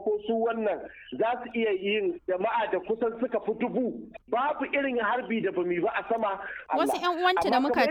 ko su wannan za su iya yin jama'a da kusan suka fi 1000 babu irin harbi da bamu ba a sama. Wasu 'yan uwanta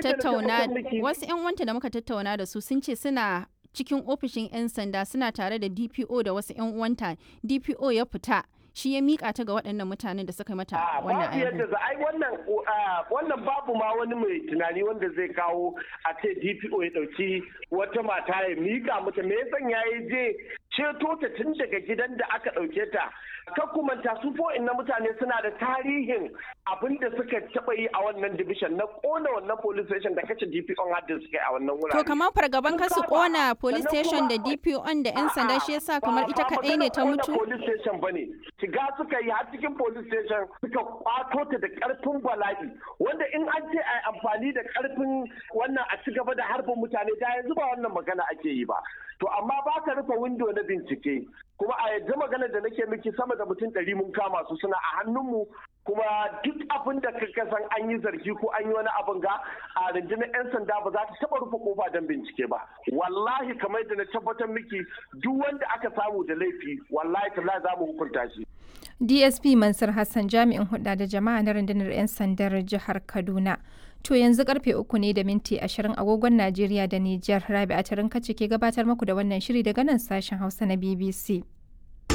da muka tattauna da su sun ce suna cikin ofishin 'yan sanda suna tare da DPO da wasu 'yan uwanta. DPO ya fita shi ya mika ta ga waɗannan mutanen da suka mata wannan aiki. Yadda za a yi wannan babu ma wani mai tunani wanda zai kawo a ce DPO ya ɗauki wata mata ya mika mata, me yasan ya yi je ceto ta tun daga gidan da aka ɗauke ta. Ka kumanta su na mutane suna da tarihin abin da suka taɓa yi a wannan division na ƙona wannan police station da kace DPO har da suka yi a wannan wurare. To kamar fargaban kasu ƙona police station da DPO da 'yan sanda shi yasa kamar ita kaɗai ne ta mutu? Police station bane. Shiga suka yi har cikin police station suka kwato ta da ƙarfin bala'i wanda in an ce a amfani da ƙarfin wannan a ci gaba da harbin mutane da yanzu ba wannan magana ake yi ba. To amma ba ka rufe window na bincike kuma a yanzu magana da nake miki sama da mutum 100 mun kama su suna a hannunmu kuma duk abin da ka san an yi zargi ko an yi wani abin ga a rundunar 'yan sanda ba za ta taba rufe kofa don bincike ba. Wallahi kamar da na tabbatar miki duk wanda aka samu da laifi wallahi tallahi za mu hukunta shi. DSP Mansur Hassan jami'in hulɗa da jama'a na rundunar 'yan sandar jihar Kaduna. To yanzu karfe 3:20 agogon Najeriya da Nijar. Rabi'a Tarinka ce ke gabatar muku da wannan shiri daga nan sashen Hausa na BBC.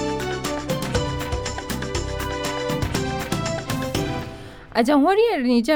A jamhuriyar Nijar